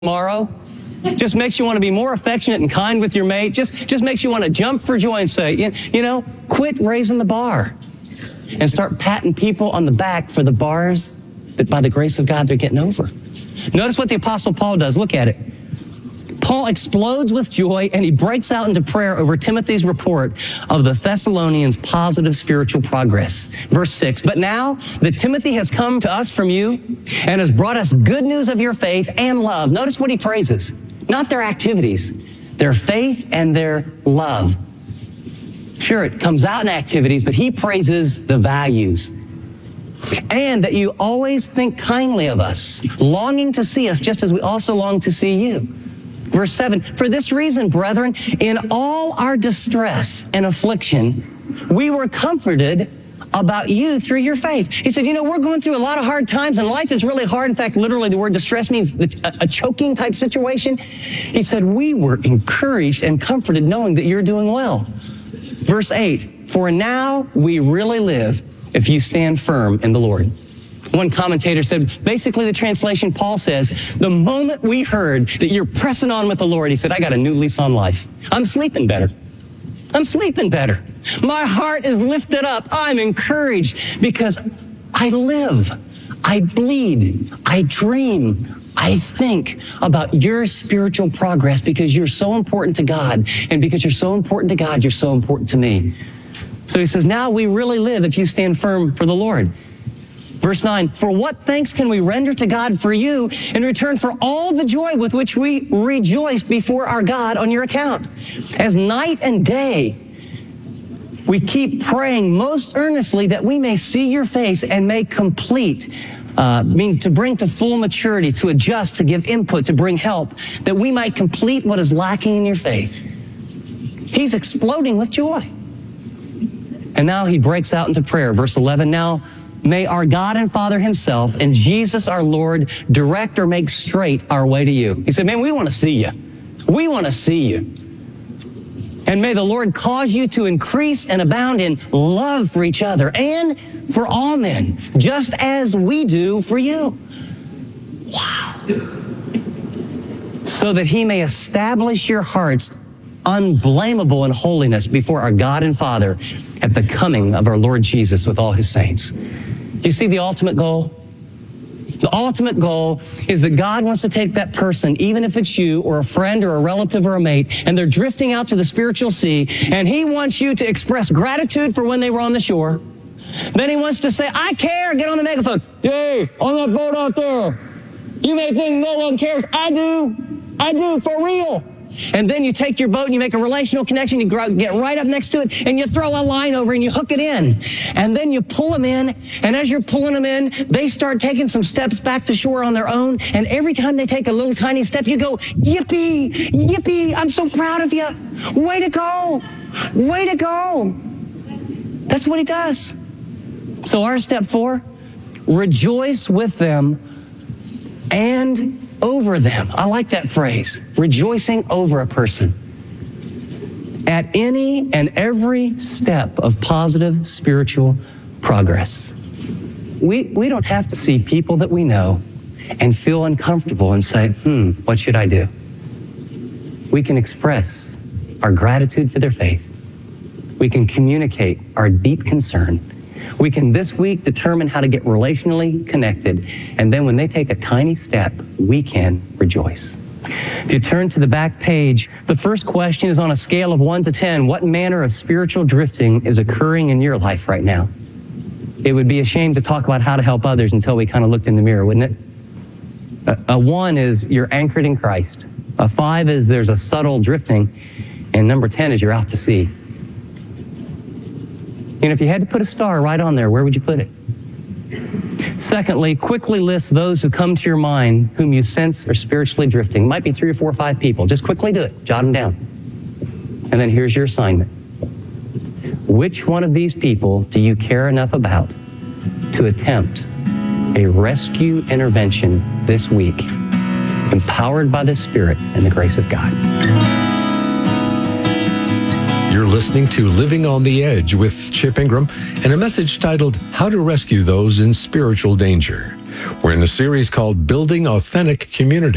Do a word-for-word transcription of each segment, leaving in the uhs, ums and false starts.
tomorrow. Just makes you want to be more affectionate and kind with your mate. Just, just makes you want to jump for joy and say, you, you know, quit raising the bar and start patting people on the back for the bars that by the grace of God they're getting over. Notice what the Apostle Paul does. Look at it. Paul explodes with joy and he breaks out into prayer over Timothy's report of the Thessalonians' positive spiritual progress. Verse six, but now that Timothy has come to us from you and has brought us good news of your faith and love. Notice what he praises. Not their activities, their faith and their love. Sure, it comes out in activities, but he praises the values. And that you always think kindly of us, longing to see us just as we also long to see you. Verse seven, for this reason, brethren, in all our distress and affliction, we were comforted about you through your faith. He said, you know, we're going through a lot of hard times and life is really hard. In fact, literally the word distress means a, a choking type situation. He said, we were encouraged and comforted knowing that you're doing well. Verse eight, for now we really live if you stand firm in the Lord. One commentator said, basically the translation, Paul says, the moment we heard that you're pressing on with the Lord, he said, I got a new lease on life. I'm sleeping better. I'm sleeping better. My heart is lifted up. I'm encouraged because I live, I bleed, I dream, I think about your spiritual progress because you're so important to God. And because you're so important to God, you're so important to me. So he says, now we really live if you stand firm for the Lord. Verse nine, for what thanks can we render to God for you in return for all the joy with which we rejoice before our God on your account? As night and day, we keep praying most earnestly that we may see your face and may complete, uh, mean to bring to full maturity, to adjust, to give input, to bring help, that we might complete what is lacking in your faith. He's exploding with joy. And now he breaks out into prayer. Verse eleven, now, may our God and Father himself and Jesus our Lord direct or make straight our way to you. He said, man, we want to see you. We want to see you. And may the Lord cause you to increase and abound in love for each other and for all men, just as we do for you. Wow. So that he may establish your hearts unblameable in holiness before our God and Father at the coming of our Lord Jesus with all his saints. Do you see the ultimate goal? The ultimate goal is that God wants to take that person, even if it's you or a friend or a relative or a mate, and they're drifting out to the spiritual sea, and he wants you to express gratitude for when they were on the shore. Then he wants to say, I care, get on the megaphone. Hey, on that boat out there. You may think no one cares. I do. I do, for real. And then you take your boat and you make a relational connection, you get right up next to it, and you throw a line over and you hook it in. And then you pull them in, and as you're pulling them in, they start taking some steps back to shore on their own. And every time they take a little tiny step, you go, yippee, yippee, I'm so proud of you. Way to go. Way to go. That's what he does. So our step four, rejoice with them and over them. I like that phrase, rejoicing over a person at any and every step of positive spiritual progress. We, we don't have to see people that we know and feel uncomfortable and say, hmm, what should I do? We can express our gratitude for their faith. We can communicate our deep concern. We can this week determine how to get relationally connected, and then when they take a tiny step, we can rejoice. If you turn to the back page, the first question is on a scale of one to ten, what manner of spiritual drifting is occurring in your life right now? It would be a shame to talk about how to help others until we kind of looked in the mirror, wouldn't it? A, a one is you're anchored in Christ. A five is there's a subtle drifting, and number ten is you're out to sea. And if you had to put a star right on there, where would you put it? Secondly, quickly list those who come to your mind whom you sense are spiritually drifting. Might be three or four or five people. Just quickly do it. Jot them down. And then here's your assignment. Which one of these people do you care enough about to attempt a rescue intervention this week, empowered by the Spirit and the grace of God? You're listening to Living on the Edge with Chip Ingram and a message titled, How to Rescue Those in Spiritual Danger. We're in a series called Building Authentic Community.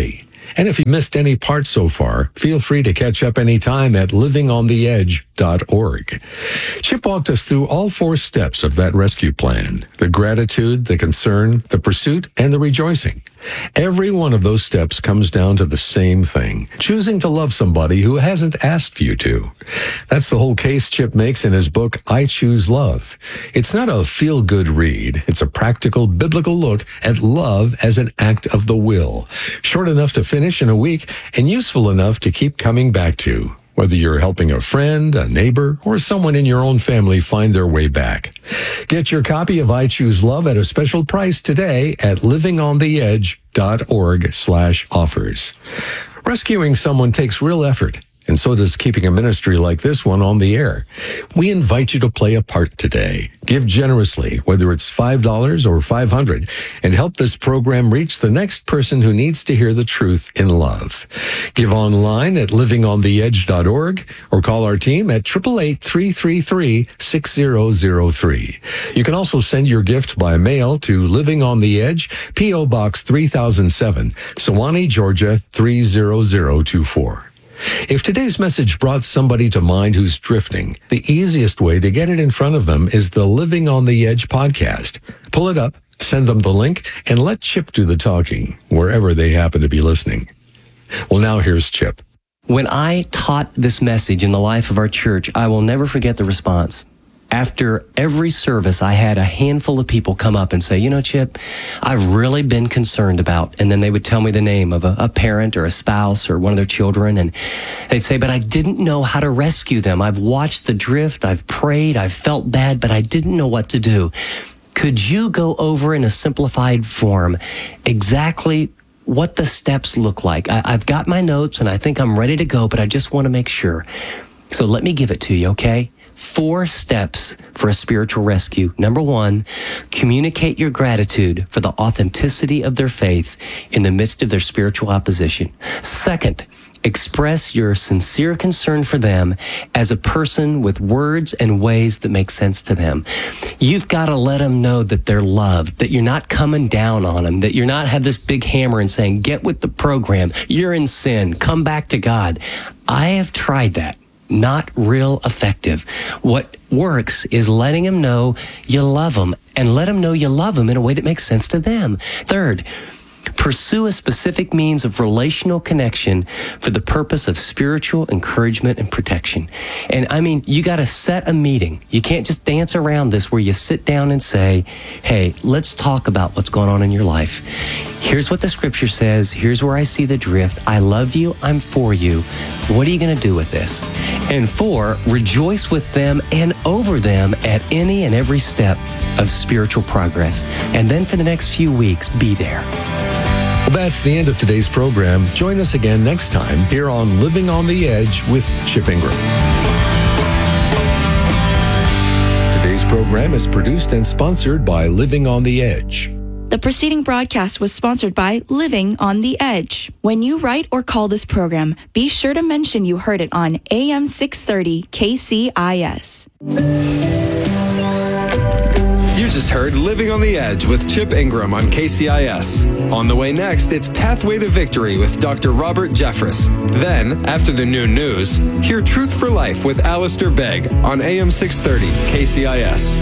And if you missed any part so far, feel free to catch up anytime at living on the edge dot org. Chip walked us through all four steps of that rescue plan: the gratitude, the concern, the pursuit, and the rejoicing. Every one of those steps comes down to the same thing: choosing to love somebody who hasn't asked you to. That's the whole case Chip makes in his book, I Choose Love. It's not a feel-good read. It's a practical, biblical look at love as an act of the will, short enough to finish in a week and useful enough to keep coming back to, whether you're helping a friend, a neighbor, or someone in your own family find their way back. Get your copy of I Choose Love at a special price today at living on the edge dot org slash offers. Rescuing someone takes real effort, and so does keeping a ministry like this one on the air. We invite you to play a part today. Give generously, whether it's five dollars or five hundred dollars, and help this program reach the next person who needs to hear the truth in love. Give online at living on the edge dot org or call our team at eight eight eight, three three three, six zero zero three. You can also send your gift by mail to Living on the Edge, P O Box three thousand seven, Sewanee, Georgia three zero zero two four. If today's message brought somebody to mind who's drifting, the easiest way to get it in front of them is the Living on the Edge podcast. Pull it up, send them the link, and let Chip do the talking, wherever they happen to be listening. Well, now here's Chip. When I taught this message in the life of our church, I will never forget the response. After every service, I had a handful of people come up and say, you know, Chip, I've really been concerned about, and then they would tell me the name of a, a parent or a spouse or one of their children, and they'd say, but I didn't know how to rescue them. I've watched the drift, I've prayed, I've felt bad, but I didn't know what to do. Could you go over in a simplified form exactly what the steps look like? I, I've got my notes, and I think I'm ready to go, but I just want to make sure. So let me give it to you, okay? Four steps for a spiritual rescue. Number one, communicate your gratitude for the authenticity of their faith in the midst of their spiritual opposition. Second, express your sincere concern for them as a person with words and ways that make sense to them. You've got to let them know that they're loved, that you're not coming down on them, that you're not have this big hammer and saying, get with the program, you're in sin, come back to God. I have tried that. Not real effective. What works is letting them know you love them, and let them know you love them in a way that makes sense to them. Third, pursue a specific means of relational connection for the purpose of spiritual encouragement and protection. And I mean, you got to set a meeting. You can't just dance around this where you sit down and say, hey, let's talk about what's going on in your life. Here's what the scripture says. Here's where I see the drift. I love you. I'm for you. What are you going to do with this? And four, rejoice with them and over them at any and every step of spiritual progress. And then for the next few weeks, be there. Well, that's the end of today's program. Join us again next time here on Living on the Edge with Chip Ingram. Today's program is produced and sponsored by Living on the Edge. The preceding broadcast was sponsored by Living on the Edge. When you write or call this program, be sure to mention you heard it on A M six thirty K C I S. You just heard Living on the Edge with Chip Ingram on K C I S. On the way next, it's Pathway to Victory with Doctor Robert Jeffress. Then, after the noon news, hear Truth for Life with Alistair Begg on A M six thirty K C I S.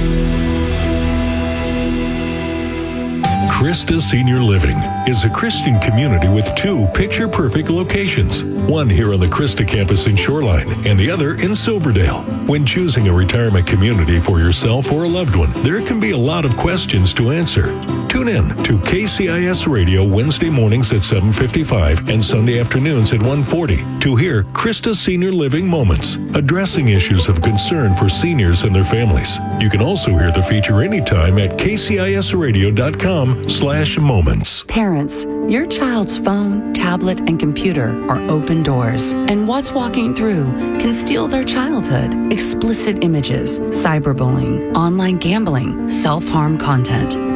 Christa Senior Living is a Christian community with two picture-perfect locations, one here on the Christa campus in Shoreline and the other in Silverdale. When choosing a retirement community for yourself or a loved one, there can be a lot of questions to answer. Tune in to K C I S Radio Wednesday mornings at seven fifty-five and Sunday afternoons at one forty to hear Christa Senior Living Moments, addressing issues of concern for seniors and their families. You can also hear the feature anytime at k c i s radio dot com slash moments. Parents, your child's phone, tablet, and computer are open doors, and what's walking through can steal their childhood. Explicit images, cyberbullying, online gambling, self-harm content.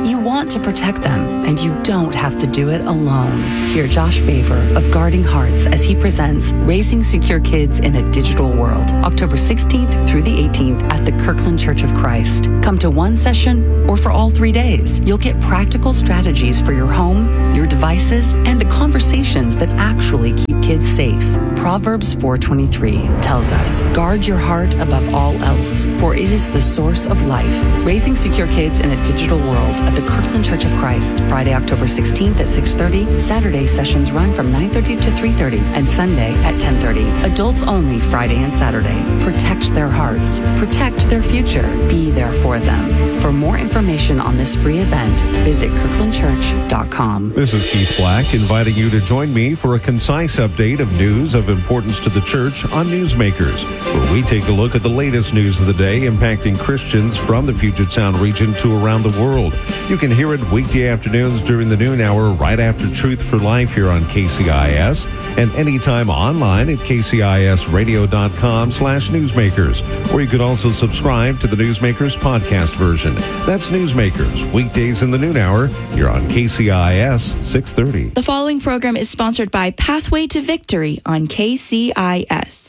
You want to protect them, and you don't have to do it alone. Hear Josh Baver of Guarding Hearts as he presents Raising Secure Kids in a Digital World, October sixteenth through the eighteenth at the Kirkland Church of Christ. Come to one session or for all three days. You'll get practical strategies for your home, your devices, and the conversations that actually keep kids safe. Proverbs four twenty-three tells us, guard your heart above all else, for it is the source of life. Raising Secure Kids in a Digital World at the Kirkland Church of Christ, Friday, October sixteenth at six thirty. Saturday sessions run from nine thirty to three thirty, and Sunday at ten thirty. Adults only Friday and Saturday. Protect their hearts. Protect their future. Be there for them. For more information on this free event, visit kirkland church dot com. This is Keith Black inviting you to join me for a concise update of news of importance to the church on Newsmakers, where we take a look at the latest news of the day impacting Christians from the Puget Sound region to around the world. You can hear it weekday afternoons during the noon hour right after Truth for Life here on K C I S, and anytime online at k c i s radio dot com slash newsmakers, or you could also subscribe to the Newsmakers podcast version. That's Newsmakers, weekdays in the noon hour here on K C I S six thirty. The following program is sponsored by Pathway to Victory on K C I S.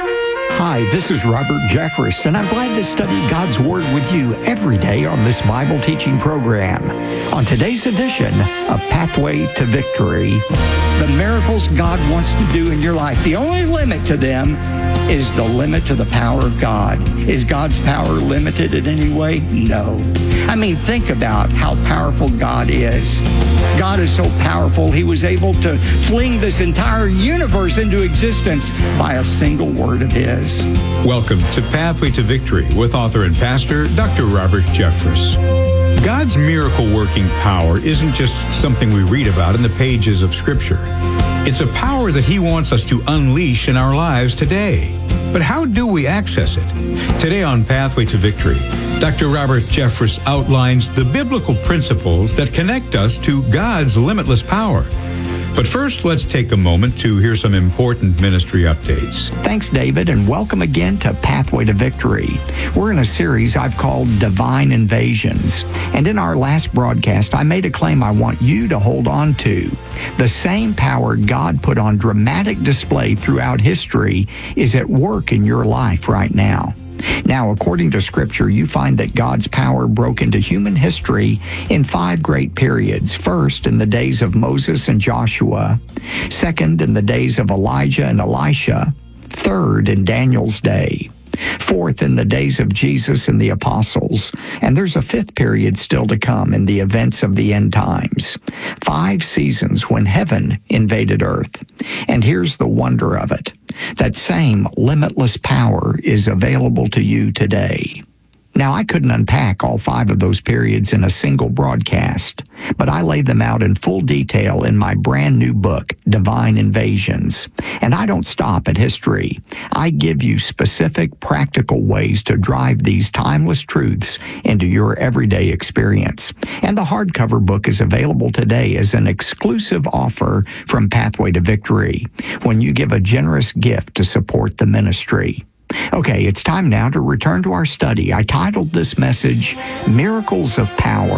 Hi, this is Robert Jeffress, and I'm glad to study God's Word with you every day on this Bible teaching program. On today's edition of Pathway to Victory, the miracles God wants to do in your life, the only limit to them is the limit to the power of God. Is God's power limited in any way? No. I mean, think about how powerful God is. God is so powerful, he was able to fling this entire universe into existence by a single word of his. Welcome to Pathway to Victory with author and pastor Doctor Robert Jeffress. God's miracle-working power isn't just something we read about in the pages of Scripture. It's a power that he wants us to unleash in our lives today. But how do we access it? Today on Pathway to Victory, Doctor Robert Jeffress outlines the biblical principles that connect us to God's limitless power. But first, let's take a moment to hear some important ministry updates. Thanks, David, and welcome again to Pathway to Victory. We're in a series I've called Divine Invasions. And in our last broadcast, I made a claim I want you to hold on to. The same power God put on dramatic display throughout history is at work in your life right now. Now, according to Scripture, you find that God's power broke into human history in five great periods. First, in the days of Moses and Joshua. Second, in the days of Elijah and Elisha. Third, in Daniel's day. Fourth, in the days of Jesus and the apostles. And there's a fifth period still to come in the events of the end times. Five seasons when heaven invaded earth. And here's the wonder of it. That same limitless power is available to you today. Now, I couldn't unpack all five of those periods in a single broadcast, but I lay them out in full detail in my brand new book, Divine Invasions. And I don't stop at history. I give you specific, practical ways to drive these timeless truths into your everyday experience. And the hardcover book is available today as an exclusive offer from Pathway to Victory when you give a generous gift to support the ministry. Okay, it's time now to return to our study. I titled this message, Miracles of Power.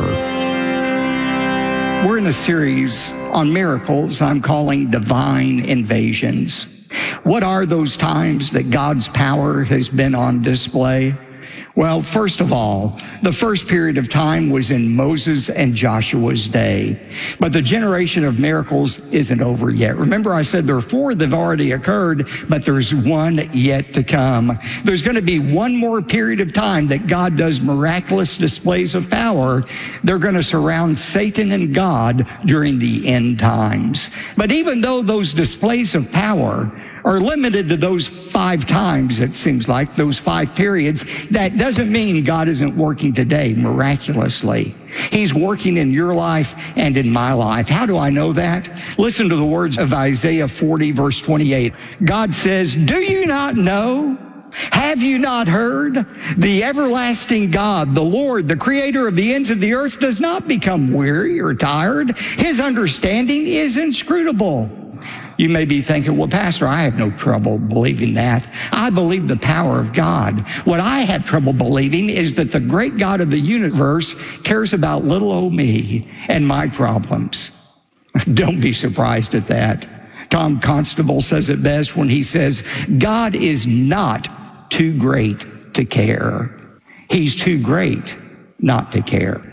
We're in a series on miracles I'm calling Divine Invasions. What are those times that God's power has been on display? Well, first of all, the first period of time was in Moses and Joshua's day. But the generation of miracles isn't over yet. Remember, I said there are four that have already occurred, but there's one yet to come. There's going to be one more period of time that God does miraculous displays of power. They're going to surround Satan and God during the end times. But even though those displays of power are limited to those five times, it seems like, those five periods, that doesn't mean God isn't working today miraculously. He's working in your life and in my life. How do I know that? Listen to the words of Isaiah forty, verse twenty-eight. God says, "Do you not know? Have you not heard? The everlasting God, the Lord, the creator of the ends of the earth, does not become weary or tired. His understanding is inscrutable." You may be thinking, well, Pastor, I have no trouble believing that. I believe the power of God. What I have trouble believing is that the great God of the universe cares about little old me and my problems. Don't be surprised at that. Tom Constable says it best when he says, God is not too great to care. He's too great not to care.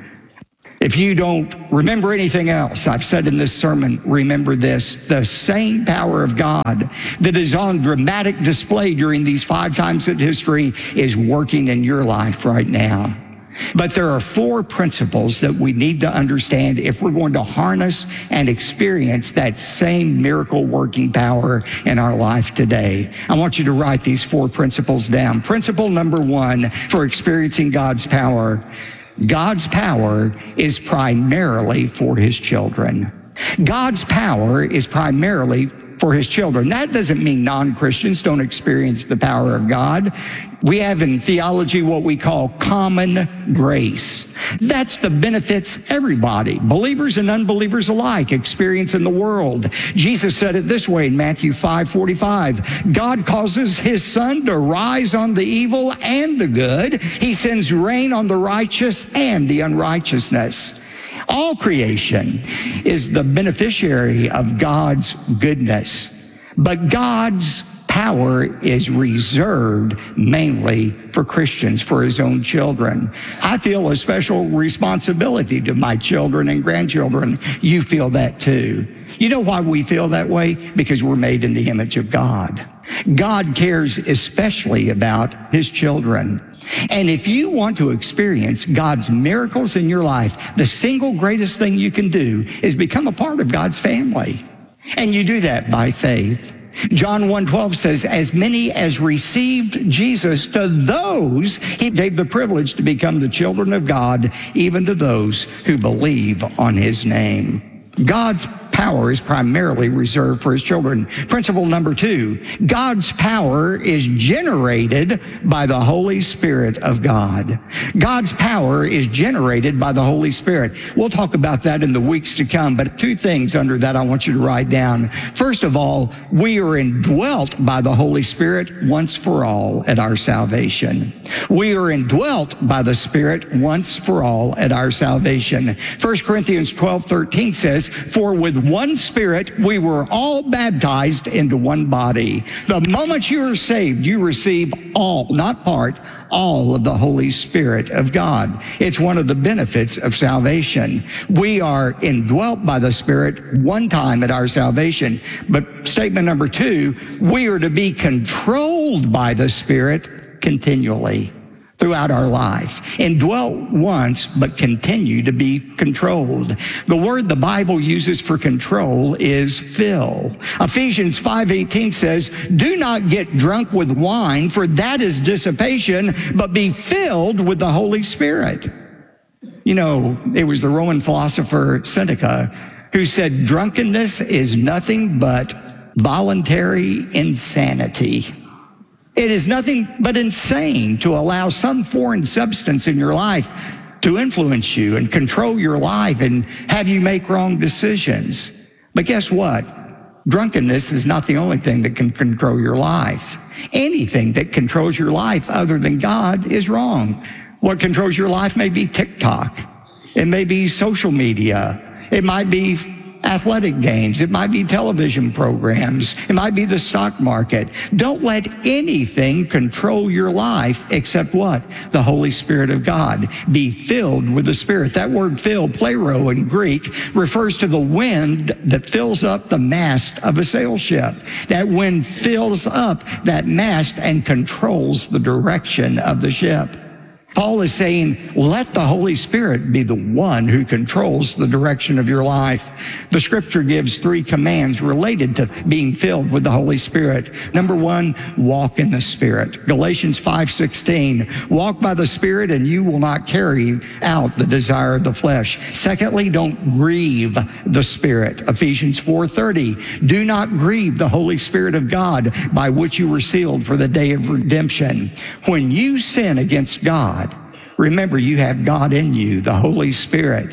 If you don't remember anything else I've said in this sermon, remember this: the same power of God that is on dramatic display during these five times in history is working in your life right now. But there are four principles that we need to understand if we're going to harness and experience that same miracle working power in our life today. I want you to write these four principles down. Principle number one for experiencing God's power: God's power is primarily for his children. God's power is primarily for his children. That doesn't mean non-Christians don't experience the power of God. We have in theology what we call common grace. That's the benefits everybody, believers and unbelievers alike, experience in the world. Jesus said it this way in Matthew five forty-five. God causes his sun to rise on the evil and the good. He sends rain on the righteous and the unrighteousness. All creation is the beneficiary of God's goodness, but God's power is reserved mainly for Christians, for his own children. I feel a special responsibility to my children and grandchildren. You feel that too. You know why we feel that way? Because we're made in the image of God. God cares especially about his children. And if you want to experience God's miracles in your life, the single greatest thing you can do is become a part of God's family. And you do that by faith. John one twelve says, as many as received Jesus, to those he gave the privilege to become the children of God, even to those who believe on his name. God's power is primarily reserved for his children. Principle number two, God's power is generated by the Holy Spirit of God. God's power is generated by the Holy Spirit. We'll talk about that in the weeks to come, but two things under that I want you to write down. First of all, we are indwelt by the Holy Spirit once for all at our salvation. We are indwelt by the Spirit once for all at our salvation. First Corinthians twelve thirteen says, for with one Spirit we were all baptized into one body. The moment you are saved, you receive all, not part, all of the Holy Spirit of God. It's one of the benefits of salvation. We are indwelt by the Spirit one time at our salvation. But statement number two, we are to be controlled by the Spirit continually throughout our life. Indwelt once, but continue to be controlled. The word the Bible uses for control is fill. Ephesians five eighteen says, do not get drunk with wine, for that is dissipation, but be filled with the Holy Spirit. You know, it was the Roman philosopher Seneca who said, drunkenness is nothing but voluntary insanity. It is nothing but insane to allow some foreign substance in your life to influence you and control your life and have you make wrong decisions. But guess what? Drunkenness is not the only thing that can control your life. Anything that controls your life other than God is wrong. What controls your life may be TikTok. It may be social media. It might be athletic games. It might be television programs. It might be the stock market. Don't let anything control your life except what? The Holy Spirit of God. Be filled with the Spirit. That word fill, plero in Greek, refers to the wind that fills up the mast of a sail ship. That wind fills up that mast and controls the direction of the ship. Paul is saying, let the Holy Spirit be the one who controls the direction of your life. The scripture gives three commands related to being filled with the Holy Spirit. Number one, walk in the Spirit. Galatians five sixteen, walk by the Spirit and you will not carry out the desire of the flesh. Secondly, don't grieve the Spirit. Ephesians four thirty, do not grieve the Holy Spirit of God by which you were sealed for the day of redemption. When you sin against God, remember, you have God in you, the Holy Spirit.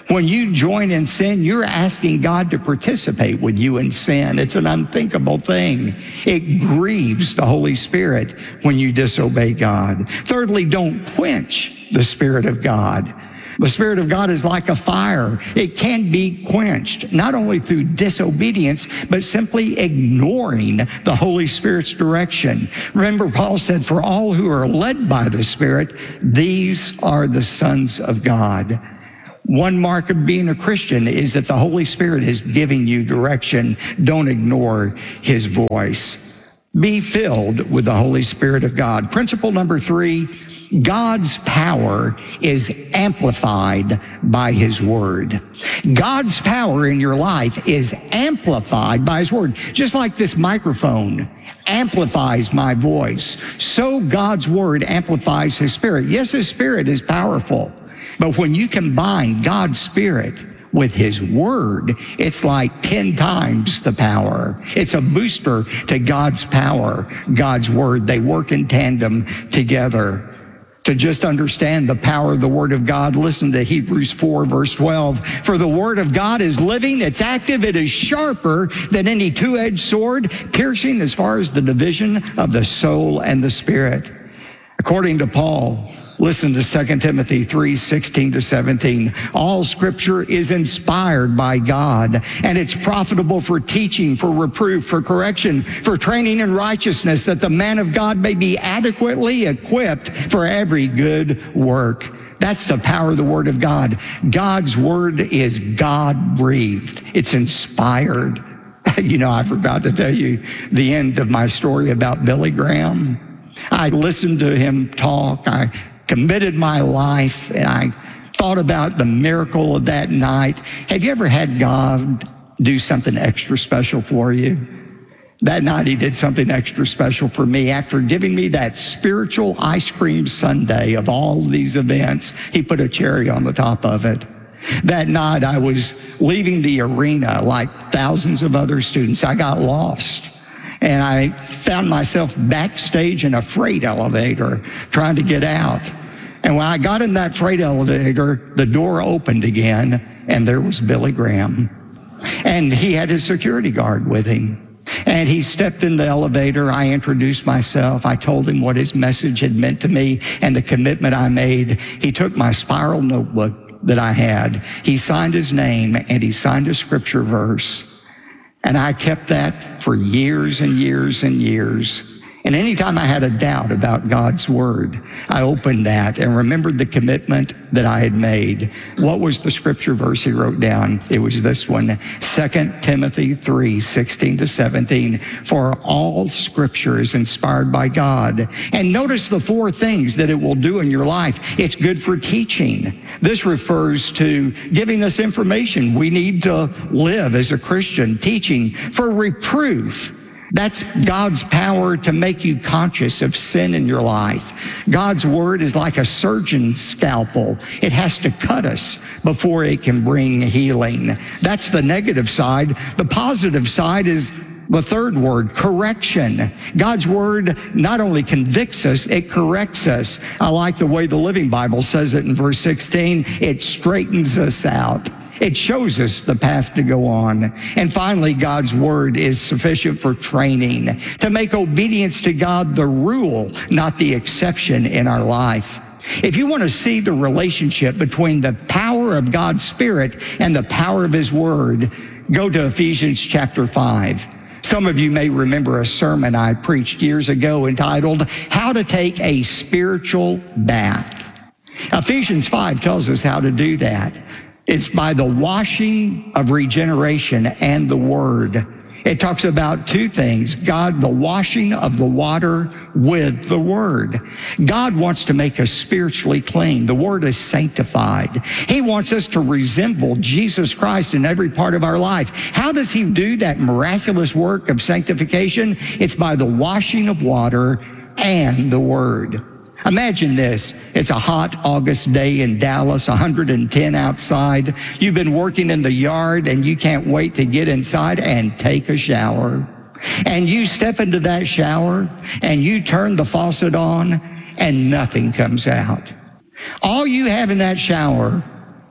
When you join in sin, you're asking God to participate with you in sin. It's an unthinkable thing. It grieves the Holy Spirit when you disobey God. Thirdly, don't quench the Spirit of God. The Spirit of God is like a fire. It can be quenched, not only through disobedience, but simply ignoring the Holy Spirit's direction. Remember, Paul said, for all who are led by the Spirit, these are the sons of God. One mark of being a Christian is that the Holy Spirit is giving you direction. Don't ignore his voice. Be filled with the Holy Spirit of God. Principle number three, God's power is amplified by his word. God's power in your life is amplified by his word. Just like this microphone amplifies my voice, so God's word amplifies his spirit. Yes, his spirit is powerful, but when you combine God's spirit with his word, it's like ten times the power. It's a booster to God's power, God's word. They work in tandem together. To just understand the power of the word of God, listen to Hebrews four, verse twelve. For the word of God is living, it's active, it is sharper than any two-edged sword, piercing as far as the division of the soul and the spirit. According to Paul, listen to Second Timothy three, sixteen to seventeen. All scripture is inspired by God, and it's profitable for teaching, for reproof, for correction, for training in righteousness, that the man of God may be adequately equipped for every good work. That's the power of the word of God. God's word is God-breathed. It's inspired. You know, I forgot to tell you the end of my story about Billy Graham. I listened to him talk. I committed my life, and I thought about the miracle of that night. Have you ever had God do something extra special for you? That night he did something extra special for me. After giving me that spiritual ice cream sundae of all these events, he put a cherry on the top of it. That night I was leaving the arena like thousands of other students. I got lost. And I found myself backstage in a freight elevator trying to get out. And when I got in that freight elevator, the door opened again, and there was Billy Graham. And he had his security guard with him. And he stepped in the elevator. I introduced myself. I told him what his message had meant to me and the commitment I made. He took my spiral notebook that I had. He signed his name, and he signed a scripture verse. And I kept that for years and years and years. And anytime I had a doubt about God's word, I opened that and remembered the commitment that I had made. What was the scripture verse he wrote down? It was this one, Second Timothy three, sixteen to seventeen. For all scripture is inspired by God. And notice the four things that it will do in your life. It's good for teaching. This refers to giving us information we need to live as a Christian. Teaching. For reproof. That's God's power to make you conscious of sin in your life. God's word is like a surgeon's scalpel. It has to cut us before it can bring healing. That's the negative side. The positive side is the third word, correction. God's word not only convicts us, it corrects us. I like the way the Living Bible says it in verse sixteen. It straightens us out. It shows us the path to go on. And finally, God's word is sufficient for training, to make obedience to God the rule, not the exception in our life. If you want to see the relationship between the power of God's Spirit and the power of his word, go to Ephesians chapter five. Some of you may remember a sermon I preached years ago entitled, How to Take a Spiritual Bath. Ephesians five tells us how to do that. It's by the washing of regeneration and the word. It talks about two things. God, the washing of the water with the word. God wants to make us spiritually clean. The word is sanctified. He wants us to resemble Jesus Christ in every part of our life. How does he do that miraculous work of sanctification? It's by the washing of water and the word. Imagine this. It's a hot August day in Dallas, one hundred ten outside. You've been working in the yard and you can't wait to get inside and take a shower. And you step into that shower and you turn the faucet on and nothing comes out. All you have in that shower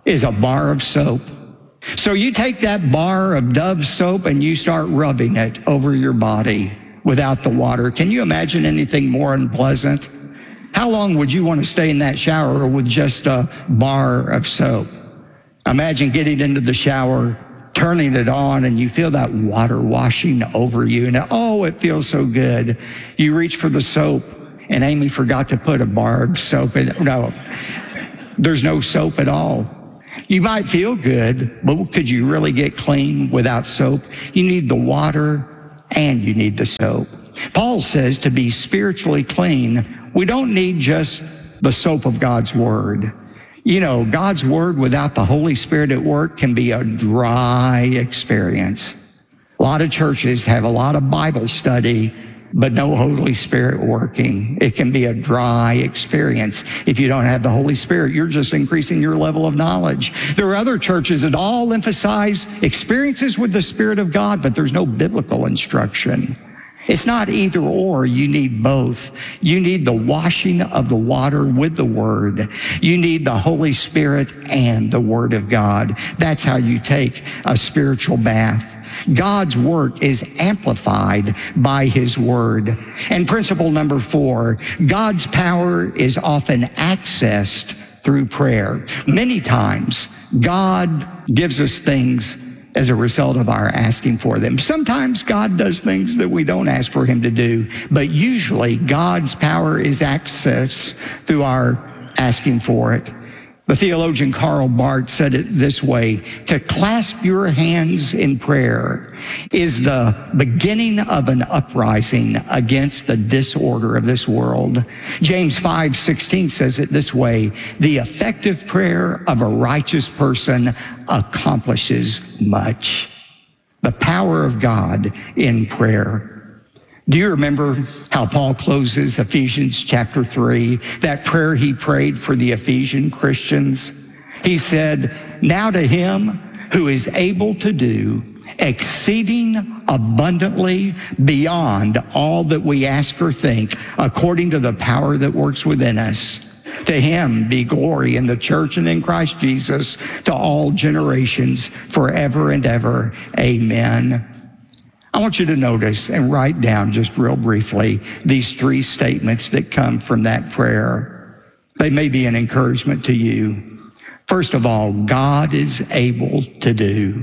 is a bar of soap. So you take that bar of Dove soap and you start rubbing it over your body without the water. Can you imagine anything more unpleasant? How long would you want to stay in that shower with just a bar of soap? Imagine getting into the shower, turning it on, and you feel that water washing over you. And oh, it feels so good. You reach for the soap, and Amy forgot to put a bar of soap in it. No, there's no soap at all. You might feel good, but could you really get clean without soap? You need the water and you need the soap. Paul says to be spiritually clean, we don't need just the soap of God's word. You know, God's word without the Holy Spirit at work can be a dry experience. A lot of churches have a lot of Bible study, but no Holy Spirit working. It can be a dry experience. If you don't have the Holy Spirit, you're just increasing your level of knowledge. There are other churches that all emphasize experiences with the Spirit of God, but there's no biblical instruction. It's not either or. You need both. You need the washing of the water with the Word. You need the Holy Spirit and the Word of God. That's how you take a spiritual bath. God's work is amplified by His Word. And principle number four, God's power is often accessed through prayer. Many times, God gives us things as a result of our asking for them. Sometimes God does things that we don't ask for Him to do, but usually God's power is accessed through our asking for it. The theologian Karl Barth said it this way: to clasp your hands in prayer is the beginning of an uprising against the disorder of this world. James five sixteen says it this way: the effective prayer of a righteous person accomplishes much. The power of God in prayer. Do you remember how Paul closes Ephesians chapter three, that prayer he prayed for the Ephesian Christians? He said, now to Him who is able to do exceeding abundantly beyond all that we ask or think, according to the power that works within us. To Him be glory in the church and in Christ Jesus to all generations forever and ever. Amen. I want you to notice and write down just real briefly these three statements that come from that prayer. They may be an encouragement to you. First of all, God is able to do.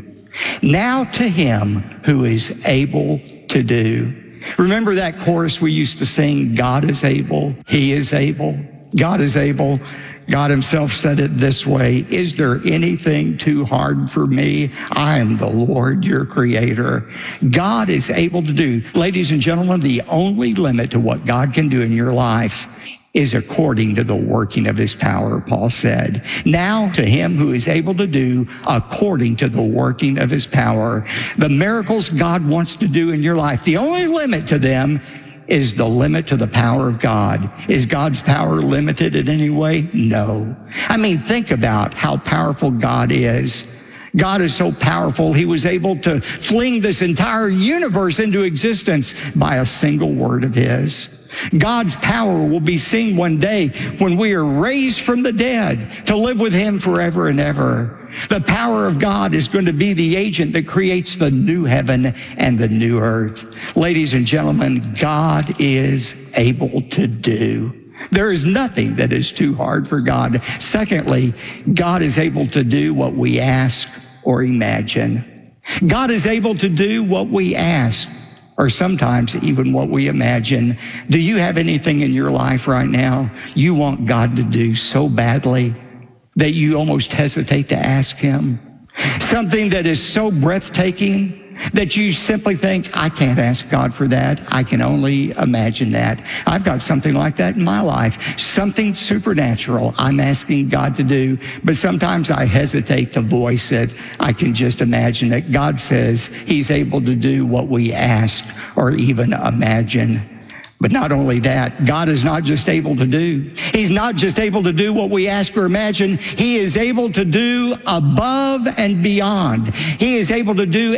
Now to Him who is able to do. Remember that chorus we used to sing, God is able, He is able, God is able. God Himself said it this way: is there anything too hard for me? I am the Lord, your Creator. God is able to do. Ladies and gentlemen, the only limit to what God can do in your life is according to the working of His power, Paul said. Now to Him who is able to do according to the working of His power. The miracles God wants to do in your life, the only limit to them is the limit to the power of God. Is God's power limited in any way? No. I mean, think about how powerful God is. God is so powerful, He was able to fling this entire universe into existence by a single word of His. God's power will be seen one day when we are raised from the dead to live with Him forever and ever. The power of God is going to be the agent that creates the new heaven and the new earth. Ladies and gentlemen, God is able to do. There is nothing that is too hard for God. Secondly, God is able to do what we ask or imagine. God is able to do what we ask, or sometimes even what we imagine. Do you have anything in your life right now you want God to do so badly that you almost hesitate to ask Him? Something that is so breathtaking that you simply think, I can't ask God for that. I can only imagine that. I've got something like that in my life. Something supernatural I'm asking God to do, but sometimes I hesitate to voice it. I can just imagine that God says He's able to do what we ask or even imagine. But not only that, God is not just able to do. He's not just able to do what we ask or imagine. He is able to do above and beyond. He is able to do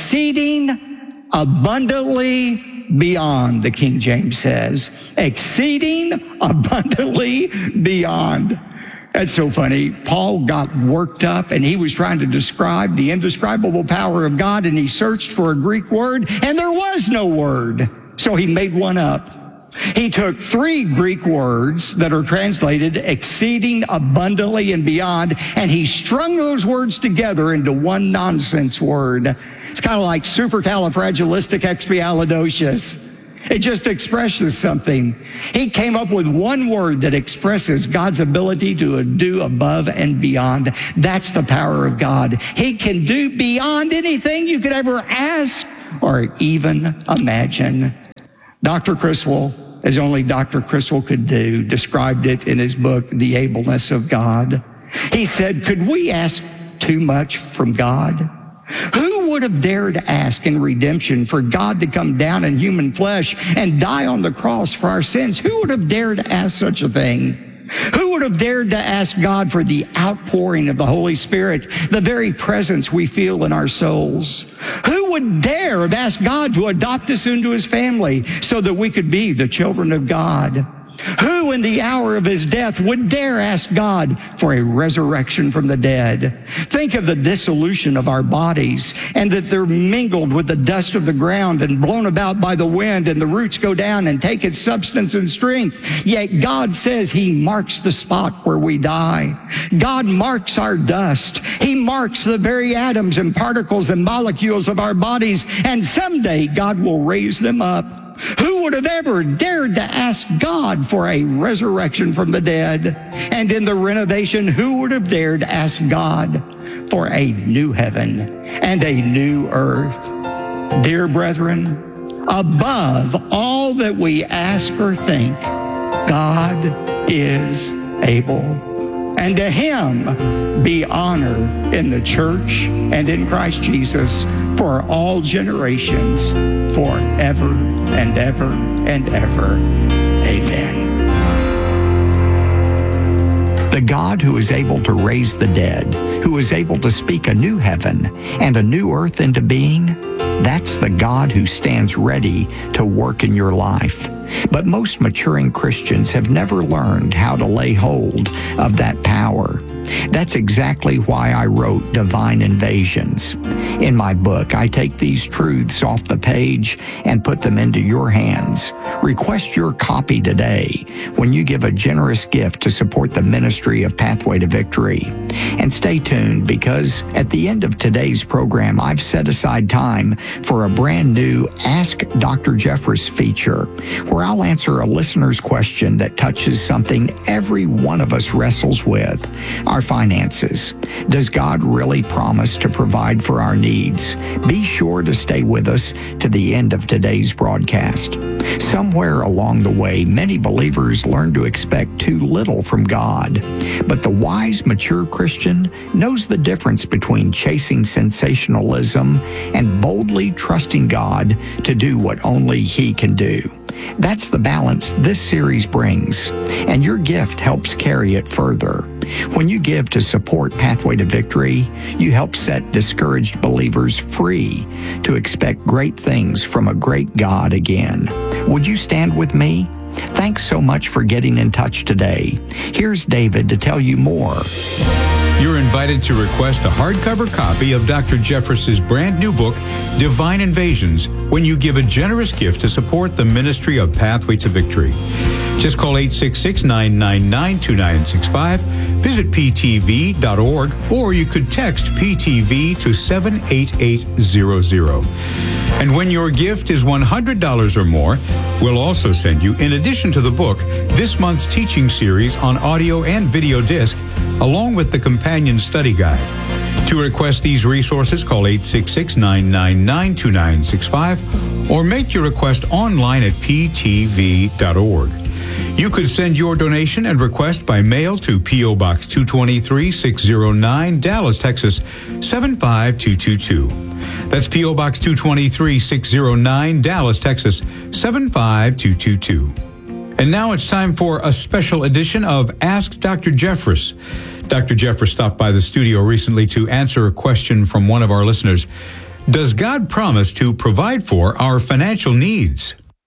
exceeding abundantly beyond, the King James says. Exceeding abundantly beyond. That's so funny. Paul got worked up and he was trying to describe the indescribable power of God, and he searched for a Greek word and there was no word. So he made one up. He took three Greek words that are translated exceeding abundantly and beyond, and he strung those words together into one nonsense word. It's kind of like supercalifragilisticexpialidocious. It just expresses something. He came up with one word that expresses God's ability to do above and beyond. That's the power of God. He can do beyond anything you could ever ask or even imagine. Doctor Criswell, as only Doctor Criswell could do, described it in his book, The Ableness of God. He said, could we ask too much from God? Who would have dared ask in redemption for God to come down in human flesh and die on the cross for our sins? Who would have dared to ask such a thing? Who would have dared to ask God for the outpouring of the Holy Spirit, the very presence we feel in our souls? Who would dare have asked God to adopt us into his family so that we could be the children of God? Who in the hour of his death would dare ask God for a resurrection from the dead? Think of the dissolution of our bodies, and that they're mingled with the dust of the ground and blown about by the wind, and the roots go down and take its substance and strength. Yet God says he marks the spot where we die. God marks our dust. He marks the very atoms and particles and molecules of our bodies, and someday God will raise them up. Who would have ever dared to ask God for a resurrection from the dead? And in the renovation, who would have dared to ask God for a new heaven and a new earth? Dear brethren, above all that we ask or think, God is able. And to him be honor in the church and in Christ Jesus for all generations, forever and ever and ever. Amen. The God who is able to raise the dead, who is able to speak a new heaven and a new earth into being, that's the God who stands ready to work in your life. But most maturing Christians have never learned how to lay hold of that power. That's exactly why I wrote Divine Invasions. In my book, I take these truths off the page and put them into your hands. Request your copy today when you give a generous gift to support the ministry of Pathway to Victory. And stay tuned, because at the end of today's program, I've set aside time for a brand new Ask Doctor Jeffress feature, where I'll answer a listener's question that touches something every one of us wrestles with: our finances. Does God really promise to provide for our needs? Be sure to stay with us to the end of today's broadcast. Somewhere along the way, many believers learn to expect too little from God. But the wise, mature Christian knows the difference between chasing sensationalism and boldly trusting God to do what only he can do. That's the balance this series brings, and your gift helps carry it further. When you give to support Pathway to Victory, you help set discouraged believers free to expect great things from a great God again. Would you stand with me? Thanks so much for getting in touch today. Here's David to tell you more. You're invited to request a hardcover copy of Doctor Jeffress's brand new book, Divine Invasions, when you give a generous gift to support the ministry of Pathway to Victory. Just call eight six six, nine nine nine, two nine six five, visit p t v dot org, or you could text P T V to seven eight eight zero zero. And when your gift is one hundred dollars or more, we'll also send you, in addition to the book, this month's teaching series on audio and video disc, along with the companion study guide. To request these resources, call eight six six, nine nine nine, two nine six five or make your request online at p t v dot org. You could send your donation and request by mail to P O. Box two twenty-three, six oh nine, Dallas, Texas, seven five two two two. That's P O. Box two twenty-three, six oh nine, Dallas, Texas, seven five two two two. And now it's time for a special edition of Ask Doctor Jeffress. Doctor Jeffress stopped by the studio recently to answer a question from one of our listeners. Does God promise to provide for our financial needs?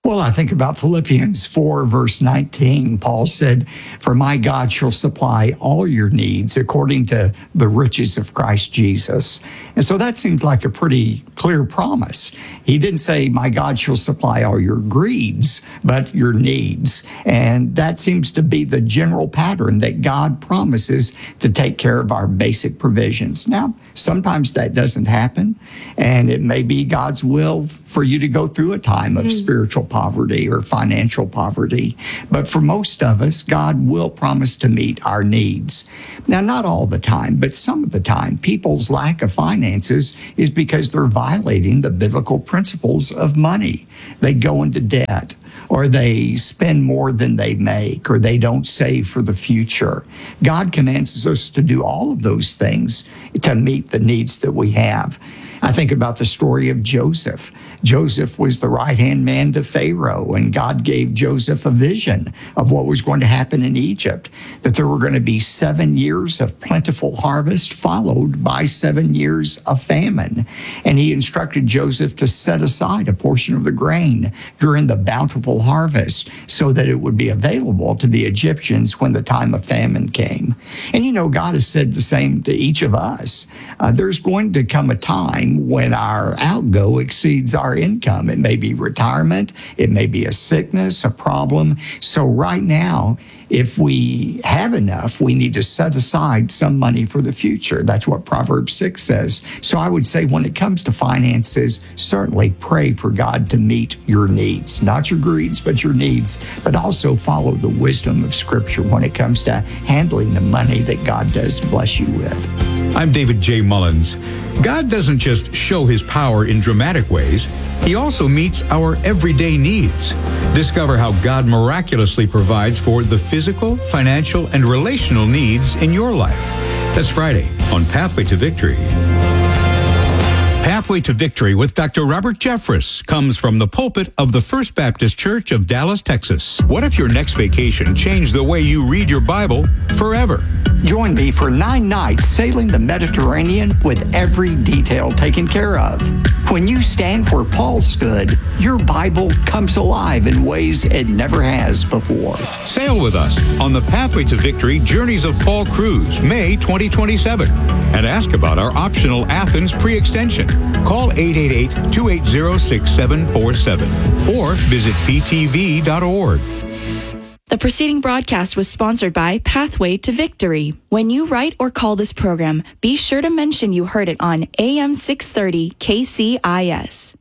Well, I think about Philippians four, verse nineteen. Paul said, "For my God shall supply all your needs according to the riches of Christ Jesus." And so that seems like a pretty clear promise. He didn't say, "My God shall supply all your greeds," but your needs. And that seems to be the general pattern that God promises to take care of our basic provisions. Now, sometimes that doesn't happen, and it may be God's will for you to go through a time of mm. spiritual poverty or financial poverty. But for most of us, God will promise to meet our needs. Now, not all the time, but some of the time, people's lack of finances is because they're violating the biblical principles of money. They go into debt, or they spend more than they make, or they don't save for the future. God commands us to do all of those things to meet the needs that we have. I think about the story of Joseph. Joseph was the right-hand man to Pharaoh, and God gave Joseph a vision of what was going to happen in Egypt, that there were going to be seven years of plentiful harvest followed by seven years of famine. And he instructed Joseph to set aside a portion of the grain during the bountiful harvest so that it would be available to the Egyptians when the time of famine came. And you know, God has said the same to each of us. Uh, there's going to come a time when our outgo exceeds our income. It may be retirement, it may be a sickness, a problem. So right now, if we have enough, we need to set aside some money for the future. That's what Proverbs six says. So I would say when it comes to finances, certainly pray for God to meet your needs, not your greeds, but your needs, but also follow the wisdom of Scripture when it comes to handling the money that God does bless you with. I'm David J. Mullins. God doesn't just show his power in dramatic ways, he also meets our everyday needs. Discover how God miraculously provides for the physical, financial, and relational needs in your life. That's Friday on Pathway to Victory. Pathway to Victory with Doctor Robert Jeffress comes from the pulpit of the First Baptist Church of Dallas, Texas. What if your next vacation changed the way you read your Bible forever? Join me for nine nights sailing the Mediterranean with every detail taken care of. When you stand where Paul stood, your Bible comes alive in ways it never has before. Sail with us on the Pathway to Victory Journeys of Paul Cruise, May twenty twenty-seven, and ask about our optional Athens pre-extension. Call eight eight eight, two eight zero, six seven four seven or visit p t v dot org. The preceding broadcast was sponsored by Pathway to Victory. When you write or call this program, be sure to mention you heard it on A M six thirty K C I S.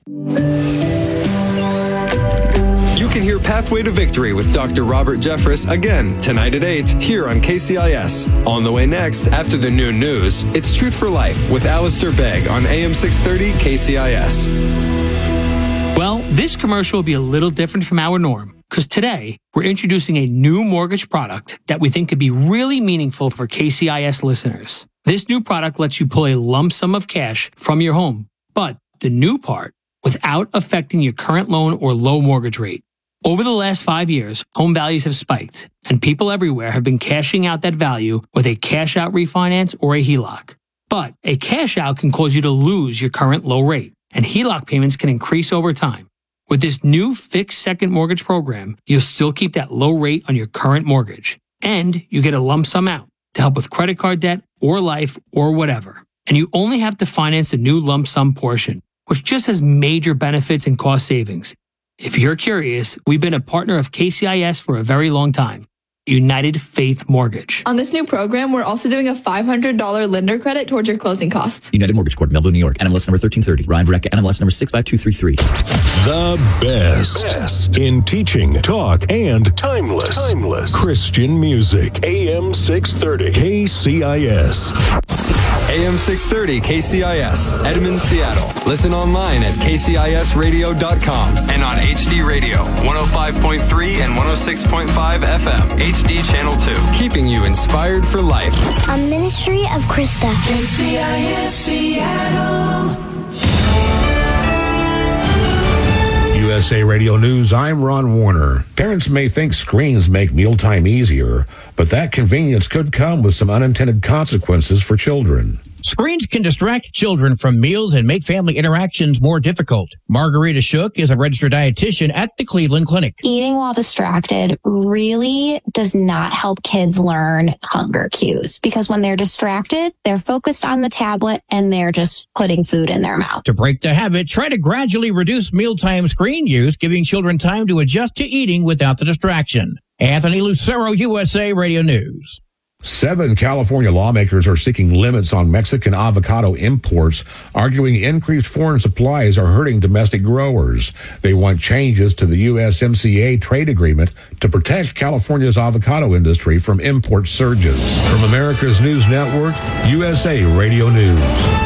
You can hear Pathway to Victory with Doctor Robert Jeffress again tonight at eight here on K C I S. On the way next, after the noon news, it's Truth for Life with Alistair Begg on A M six thirty K C I S. Well, this commercial will be a little different from our norm, because today we're introducing a new mortgage product that we think could be really meaningful for K C I S listeners. This new product lets you pull a lump sum of cash from your home, but the new part, without affecting your current loan or low mortgage rate. Over the last five years, home values have spiked, and people everywhere have been cashing out that value with a cash-out refinance or a H E L O C. But a cash-out can cause you to lose your current low rate, and H E L O C payments can increase over time. With this new fixed second mortgage program, you'll still keep that low rate on your current mortgage, and you get a lump sum out to help with credit card debt or life or whatever. And you only have to finance the new lump sum portion, which just has major benefits and cost savings. If you're curious, we've been a partner of K C I S for a very long time. United Faith Mortgage. On this new program, we're also doing a five hundred dollars lender credit towards your closing costs. United Mortgage Corp, Melville, New York. N M L S number thirteen thirty. Ryan Vreck, N M L S number six five two three three. The best, best in teaching, talk, and timeless, timeless Christian music. A M six thirty K C I S. A M six thirty K C I S, Edmond, Seattle. Listen online at k c i s radio dot com and on H D Radio, one oh five point three and one oh six point five F M, H D Channel two, keeping you inspired for life. A ministry of Krista. K C I S Seattle. U S A Radio News, I'm Ron Warner. Parents may think screens make mealtime easier, but that convenience could come with some unintended consequences for children. Screens can distract children from meals and make family interactions more difficult. Margarita Shook is a registered dietitian at the Cleveland Clinic. Eating while distracted really does not help kids learn hunger cues because when they're distracted, they're focused on the tablet and they're just putting food in their mouth. To break the habit, try to gradually reduce mealtime screen use, giving children time to adjust to eating without the distraction. Anthony Lucero, U S A Radio News. Seven California lawmakers are seeking limits on Mexican avocado imports, arguing increased foreign supplies are hurting domestic growers. They want changes to the U S M C A trade agreement to protect California's avocado industry from import surges. From America's News Network, U S A Radio News.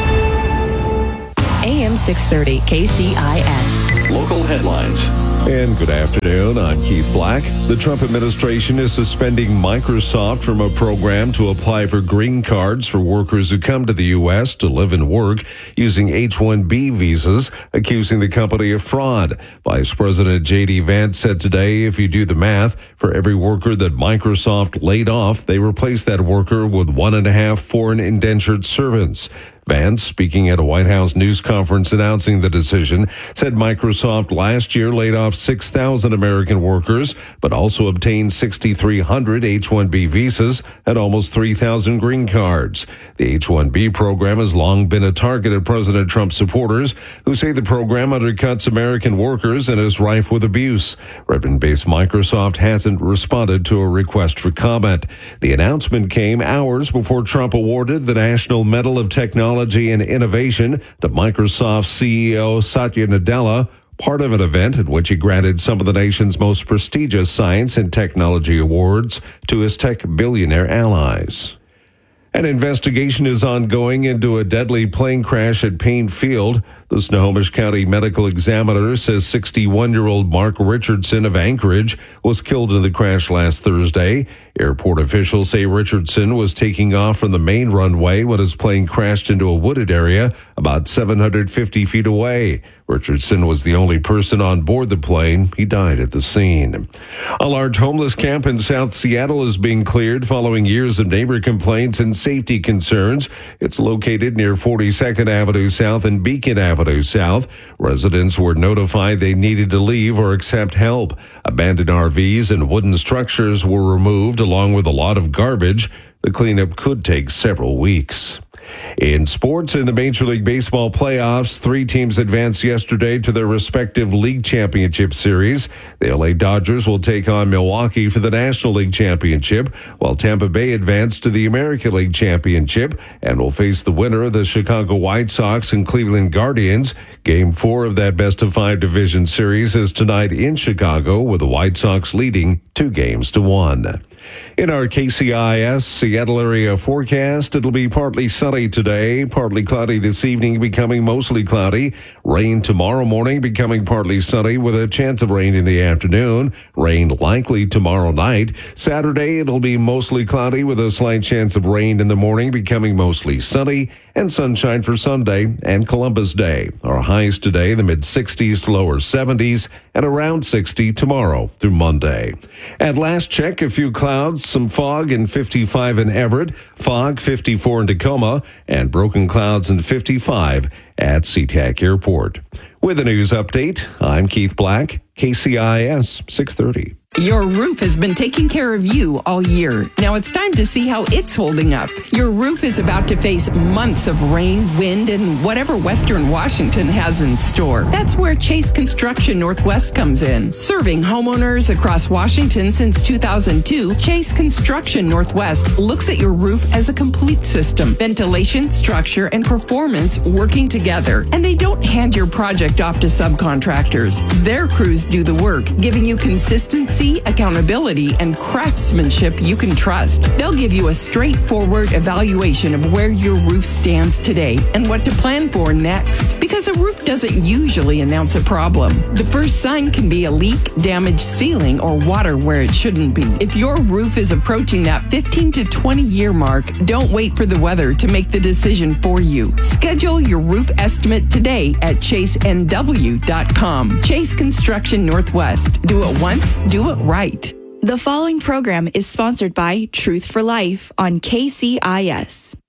A M six thirty K C I S. Local headlines. And good afternoon, I'm Keith Black. The Trump administration is suspending Microsoft from a program to apply for green cards for workers who come to the U S to live and work using H one B visas, accusing the company of fraud. Vice President J D Vance said today, if you do the math, for every worker that Microsoft laid off, they replaced that worker with one and a half foreign indentured servants. Vance, speaking at a White House news conference announcing the decision, said Microsoft last year laid off six thousand American workers, but also obtained six thousand three hundred H one B visas and almost three thousand green cards. The H one B program has long been a target of President Trump's supporters, who say the program undercuts American workers and is rife with abuse. Redmond-based Microsoft hasn't responded to a request for comment. The announcement came hours before Trump awarded the National Medal of Technology and Innovation to Microsoft C E O Satya Nadella, part of an event at which he granted some of the nation's most prestigious science and technology awards to his tech billionaire allies. An investigation is ongoing into a deadly plane crash at Payne Field. The Snohomish County Medical Examiner says sixty-one-year-old Mark Richardson of Anchorage was killed in the crash last Thursday. Airport officials say Richardson was taking off from the main runway when his plane crashed into a wooded area about seven hundred fifty feet away. Richardson was the only person on board the plane. He died at the scene. A large homeless camp in South Seattle is being cleared following years of neighbor complaints and safety concerns. It's located near forty-second Avenue South and Beacon Avenue South. Residents were notified they needed to leave or accept help. Abandoned R Vs and wooden structures were removed along with a lot of garbage. The cleanup could take several weeks. In sports, in the Major League Baseball playoffs, three teams advanced yesterday to their respective league championship series. The L A Dodgers will take on Milwaukee for the National League Championship, while Tampa Bay advanced to the American League Championship and will face the winner of the Chicago White Sox and Cleveland Guardians. Game four of that best-of-five division series is tonight in Chicago, with the White Sox leading two games to one. In our K C I S Seattle area forecast, it'll be partly sunny today, partly cloudy this evening, becoming mostly cloudy. Rain tomorrow morning, becoming partly sunny with a chance of rain in the afternoon. Rain likely tomorrow night. Saturday, it'll be mostly cloudy with a slight chance of rain in the morning, becoming mostly sunny, and sunshine for Sunday and Columbus Day. Our highs today, the mid-sixties to lower seventies, and around sixty tomorrow through Monday. At last check, a few clouds, some fog, and fifty-five in Everett, fog fifty-four in Tacoma, and broken clouds and fifty-five at SeaTac Airport. With a news update, I'm Keith Black, K C I S six thirty. Your roof has been taking care of you all year. Now it's time to see how it's holding up. Your roof is about to face months of rain, wind, and whatever Western Washington has in store. That's where Chase Construction Northwest comes in. Serving homeowners across Washington since two thousand two, Chase Construction Northwest looks at your roof as a complete system. Ventilation, structure, and performance working together. And they don't hand your project off to subcontractors. Their crews do the work, giving you consistency, accountability, and craftsmanship you can trust. They'll give you a straightforward evaluation of where your roof stands today and what to plan for next. Because a roof doesn't usually announce a problem. The first sign can be a leak, damaged ceiling, or water where it shouldn't be. If your roof is approaching that fifteen to twenty year mark, don't wait for the weather to make the decision for you. Schedule your roof estimate today at chase n w dot com. Chase Construction Northwest. Do it once, do it right. The following program is sponsored by Truth for Life on K C I S.